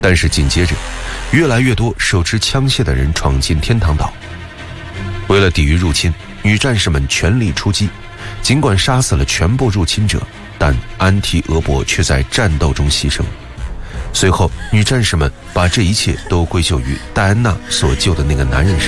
但是紧接着，越来越多手持枪械的人闯进天堂岛。为了抵御入侵，女战士们全力出击，尽管杀死了全部入侵者，但安提俄伯却在战斗中牺牲。随后，女战士们把这一切都归咎于戴安娜所救的那个男人身上。